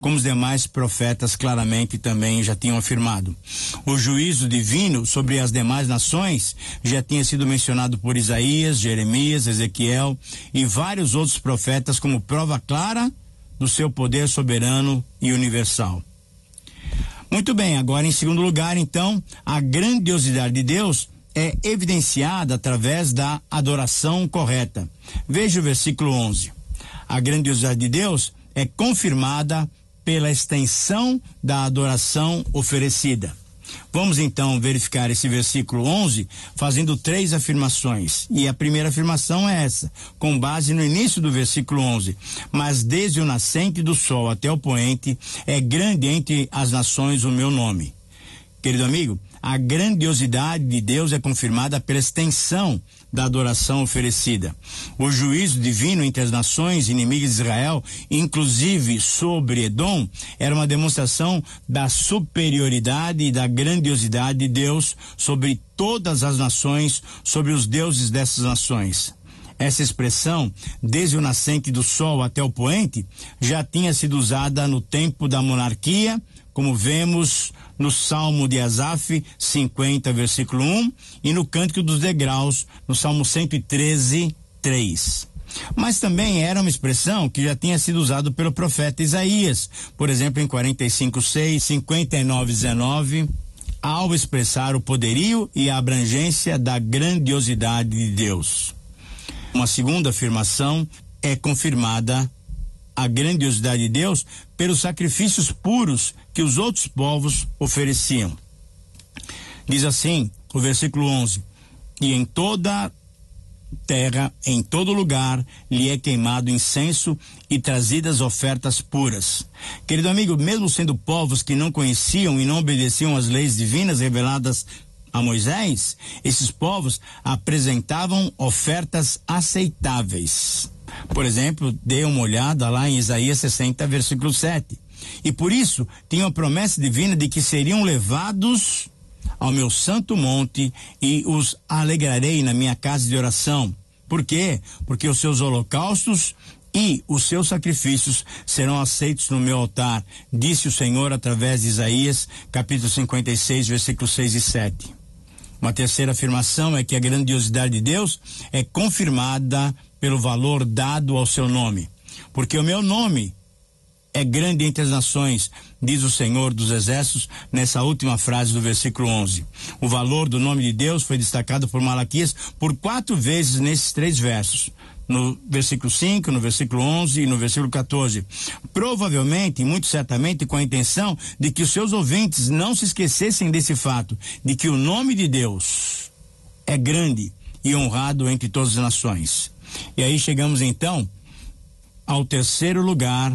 como os demais profetas claramente também já tinham afirmado. O juízo divino sobre as demais nações já tinha sido mencionado por Isaías, Jeremias, Ezequiel e vários outros profetas como prova clara do seu poder soberano e universal. Muito bem, agora em segundo lugar, então, a grandiosidade de Deus é evidenciada através da adoração correta. Veja o versículo 11. A grandiosidade de Deus é confirmada pela extensão da adoração oferecida. Vamos então verificar esse versículo 11 fazendo 3 afirmações. E a primeira afirmação é essa, com base no início do versículo 11. Mas desde o nascente do sol até o poente, é grande entre as nações o meu nome. Querido amigo, a grandiosidade de Deus é confirmada pela extensão da adoração oferecida. O juízo divino entre as nações inimigas de Israel, inclusive sobre Edom, era uma demonstração da superioridade e da grandiosidade de Deus sobre todas as nações, sobre os deuses dessas nações. Essa expressão, desde o nascente do sol até o poente, já tinha sido usada no tempo da monarquia, como vemos no Salmo de Asaf 50, versículo 1, e no Cântico dos Degraus, no Salmo 113, 3. Mas também era uma expressão que já tinha sido usada pelo profeta Isaías, por exemplo, em 45, 6, 59, 19, ao expressar o poderio e a abrangência da grandiosidade de Deus. Uma segunda afirmação é confirmada a grandiosidade de Deus pelos sacrifícios puros que os outros povos ofereciam. Diz assim o versículo 11: e em toda terra, em todo lugar, lhe é queimado incenso e trazidas ofertas puras. Querido amigo, mesmo sendo povos que não conheciam e não obedeciam às leis divinas reveladas a Moisés, esses povos apresentavam ofertas aceitáveis. Por exemplo, dê uma olhada lá em Isaías 60, versículo 7. E por isso tinham a promessa divina de que seriam levados ao meu santo monte e os alegrarei na minha casa de oração. Por quê? Porque os seus holocaustos e os seus sacrifícios serão aceitos no meu altar, disse o Senhor através de Isaías, capítulo 56, versículos 6 e 7. Uma terceira afirmação é que a grandiosidade de Deus é confirmada pelo valor dado ao seu nome. Porque o meu nome é grande entre as nações, diz o Senhor dos Exércitos nessa última frase do versículo 11. O valor do nome de Deus foi destacado por Malaquias por 4 vezes nesses 3 versos. No versículo 5, no versículo 11 e no versículo 14. Provavelmente, muito certamente, com a intenção de que os seus ouvintes não se esquecessem desse fato, de que o nome de Deus é grande e honrado entre todas as nações. E aí chegamos então ao terceiro lugar,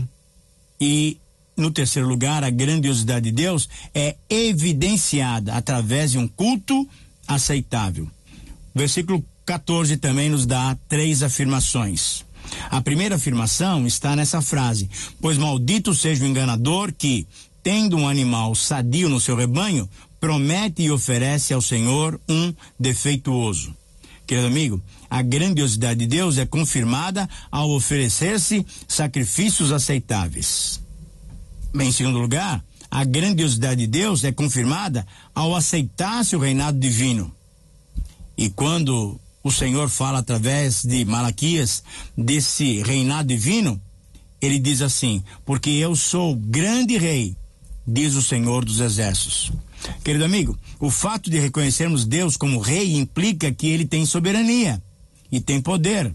e no terceiro lugar a grandiosidade de Deus é evidenciada através de um culto aceitável. Versículo 14 também nos dá 3 afirmações. A primeira afirmação está nessa frase: pois maldito seja o enganador que, tendo um animal sadio no seu rebanho, promete e oferece ao Senhor um defeituoso. Querido amigo, a grandiosidade de Deus é confirmada ao oferecer-se sacrifícios aceitáveis. Bem, em segundo lugar, a grandiosidade de Deus é confirmada ao aceitar-se o reinado divino. E quando o Senhor fala através de Malaquias desse reinado divino, ele diz assim: porque eu sou grande rei, diz o Senhor dos Exércitos. Querido amigo, o fato de reconhecermos Deus como rei implica que ele tem soberania e tem poder.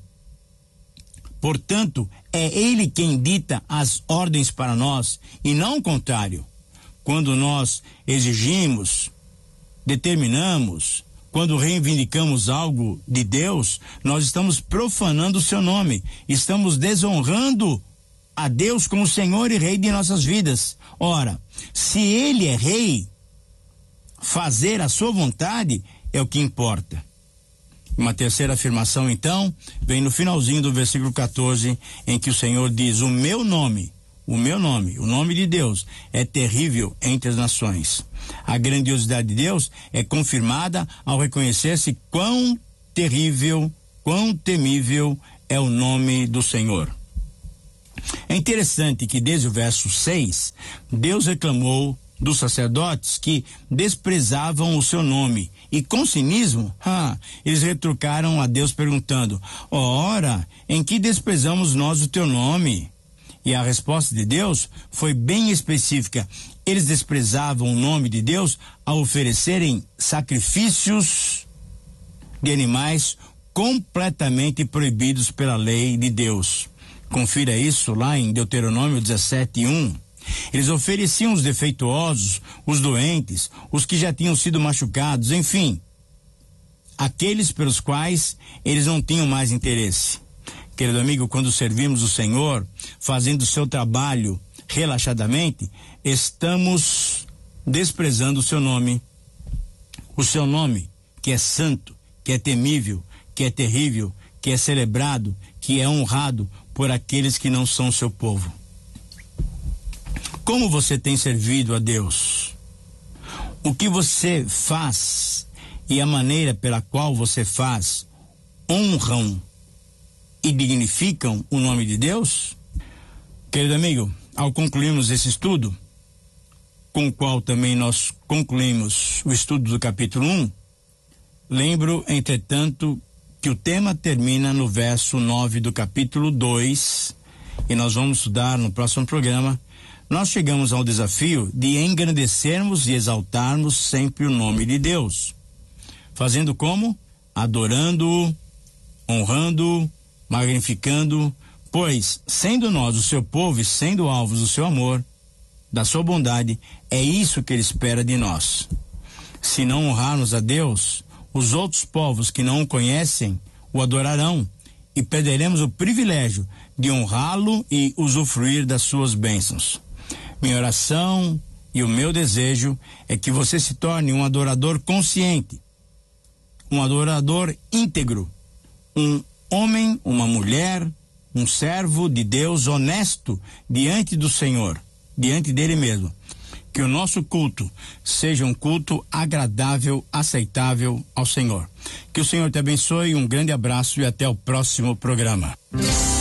Portanto, é ele quem dita as ordens para nós e não o contrário. Quando nós exigimos, determinamos, quando reivindicamos algo de Deus, nós estamos profanando o seu nome, estamos desonrando a Deus como Senhor e Rei de nossas vidas. Ora, se ele é rei, fazer a sua vontade é o que importa. Uma terceira afirmação, então, vem no finalzinho do versículo 14, em que o Senhor diz: o nome, o nome de Deus é terrível entre as nações. A grandiosidade de Deus é confirmada ao reconhecer-se quão terrível, quão temível é o nome do Senhor. É interessante que desde o verso 6, Deus reclamou dos sacerdotes que desprezavam o seu nome. E com cinismo, eles retrucaram a Deus perguntando: ora, em que desprezamos nós o teu nome? E a resposta de Deus foi bem específica. Eles desprezavam o nome de Deus ao oferecerem sacrifícios de animais completamente proibidos pela lei de Deus. Confira isso lá em Deuteronômio 17:1. Eles ofereciam os defeituosos, os doentes, os que já tinham sido machucados, enfim, aqueles pelos quais eles não tinham mais interesse. Querido amigo, quando servimos o Senhor, fazendo o seu trabalho relaxadamente, estamos desprezando o seu nome. O seu nome, que é santo, que é temível, que é terrível, que é celebrado, que é honrado por aqueles que não são seu povo. Como você tem servido a Deus? O que você faz e a maneira pela qual você faz honram e dignificam o nome de Deus? Querido amigo, ao concluirmos esse estudo, com o qual também nós concluímos o estudo do capítulo 1, lembro, entretanto, que o tema termina no verso 9 do capítulo 2, e nós vamos estudar no próximo programa. Nós chegamos ao desafio de engrandecermos e exaltarmos sempre o nome de Deus. Fazendo como? Adorando-o, honrando-o, magnificando-o, pois, sendo nós o seu povo e sendo alvos do seu amor, da sua bondade, é isso que ele espera de nós. Se não honrarmos a Deus, os outros povos que não o conhecem o adorarão e perderemos o privilégio de honrá-lo e usufruir das suas bênçãos. Minha oração e o meu desejo é que você se torne um adorador consciente, um adorador íntegro, um homem, uma mulher, um servo de Deus honesto diante do Senhor, diante dele mesmo. Que o nosso culto seja um culto agradável, aceitável ao Senhor. Que o Senhor te abençoe, um grande abraço e até o próximo programa.